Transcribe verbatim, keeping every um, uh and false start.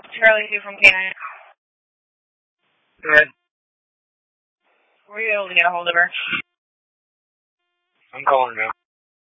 Charlie two from K nine. Good. Were you able to get a hold of her? I'm calling now.